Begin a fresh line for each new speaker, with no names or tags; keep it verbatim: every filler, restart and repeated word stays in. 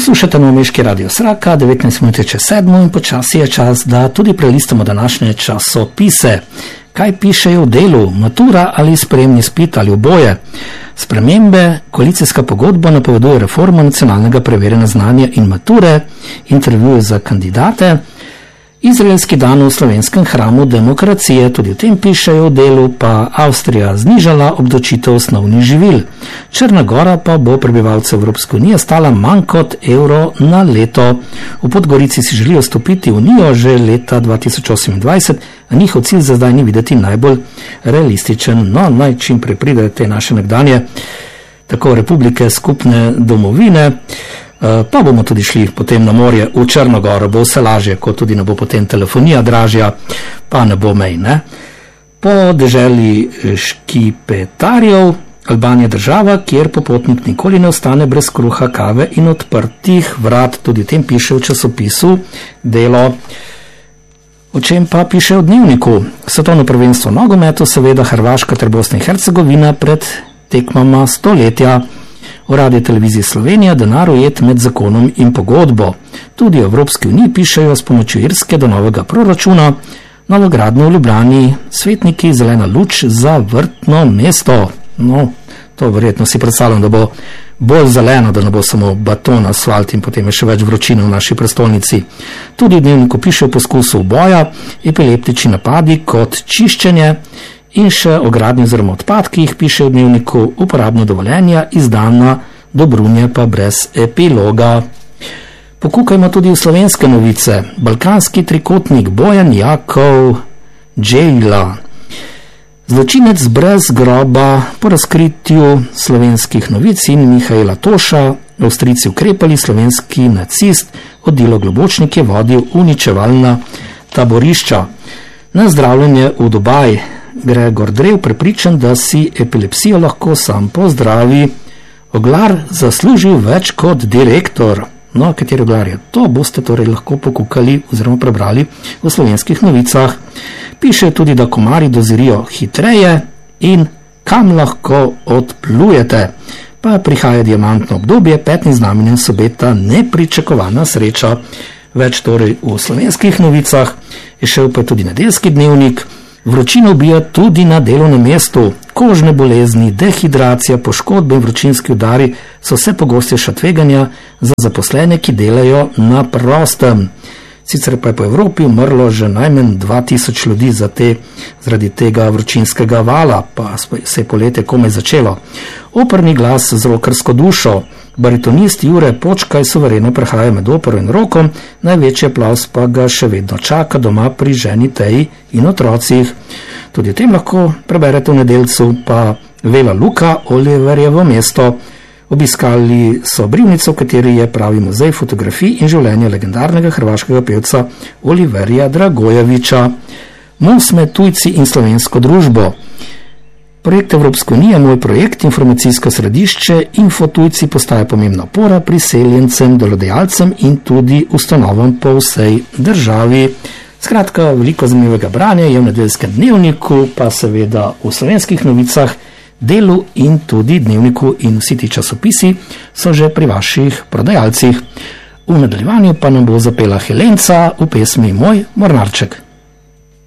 Poslušate Novomeški radio Sraka, devetnajst minut čez sedmo in počasi je čas, da tudi prelistamo današnje časopise. Kaj pišejo v delu, matura ali sprejemni izpit ali oboje? Spremembe, koalicijska pogodba napoveduje reformo nacionalnega preverjanja znanja in mature, intervjuje za kandidate, izraelski dan v slovenskem hramu demokracije, tudi o tem pišejo v delu, pa Avstrija znižala obdavčitev osnovnih živil. Črna Gora pa bo prebivalce Evropske unije stala manj kot evro na leto. V Podgorici si želijo vstopiti v Unijo že leta dva tisoč osemindvajset, a njihov cilj za zdaj ni videti najbolj realističen. No, naj čim prej pridejo te naše nekdanje, tako republike, skupne domovine, pa bomo tudi šli potem na morje v Črno Goro, bo vse lažje, kot tudi ne bo potem telefonija dražja, pa ne bo mej, ne. Po deželi škipetarjev, Albanija država, kjer popotnik nikoli ne ostane brez kruha, kave in odprtih vrat, tudi o tem piše v časopisu Delo. O čem pa piše v Dnevniku? Svetovno prvenstvo nogometu, seveda Hrvaška ter Bosna in Hercegovina pred tekmama stoletja. V Radio Televiziji Slovenija denar ujet med zakonom in pogodbo. Tudi v Evropski uniji pišejo s pomočjo Irske do novega proračuna, novogradnjo v Ljubljani, svetniki, zelena luč za vrtno mesto. No, to verjetno si predstavljam, da bo bolj zeleno, da ne bo samo baton, asfalt in potem je še več vročine v naši prestolnici. Tudi v Dnevniku piše o poskusu uboja, epileptični napadi kot čiščenje in še o gradnji oziroma odpadkih piše v Dnevniku, uporabno dovoljenja izdana, Dobrunje pa brez epiloga. Pokukajmo tudi v slovenske novice. Balkanski trikotnik Bojan Jakov Džejla. Zločinec brez groba po razkritju slovenskih novic in Mihaela Toša. Avstrijci ukrepali, slovenski nacist Odilo Globočnik je vodil uničevalna taborišča. Na zdravljenje v Dubaj. Gregor Drev prepričan, da si epilepsijo lahko sam pozdravi. Oglar zaslužil več kot direktor. No, kateri oglar je? To boste torej lahko pokukali oziroma prebrali v slovenskih novicah. Piše tudi, da komarji dozirijo hitreje in kam lahko odplujete. Pa prihaja diamantno obdobje, petnim znamenjem se obeta nepričakovana sreča. Več torej v slovenskih novicah. Je šel pa tudi Nedeljski dnevnik. Vročina ubija tudi na delovnem mestu. Kožne bolezni, dehidracija, poškodbe in vročinski udari so vse pogostejša tveganja za zaposlene, ki delajo na prostem. Sicer pa je po Evropi umrlo že najmanj dva tisoč ljudi za te, zaradi tega vročinskega vala, pa se je poletje komaj začelo. Operni glas z rokersko dušo. Baritonist Jure Počkaj suvereno prehaja med opero in rokom, največji aplavz pa ga še vedno čaka doma pri ženi Teji in otrocih. Tudi o tem lahko preberete v Nedeljcu, pa Vela Luka, Oliverjevo mesto. Obiskali so brivnico, v kateri je pravi muzej fotografij in življenja legendarnega hrvaškega pevca Oliverja Dragojeviča. Mosme, tujci in slovensko družbo. Projekt Evropske unije, moj projekt, informacijsko središče, infotujci postaja pomembna opora priseljencem, delodajalcem in tudi ustanovam po vsej državi. Skratka, veliko zanimivega branja je v Nedeljskem dnevniku, pa seveda v slovenskih novicah, Delu in tudi Dnevniku, in vsi ti časopisi so že pri vaših prodajalcih. V nadaljevanju pa nam bo zapela Helenca v pesmi Moj mornarček.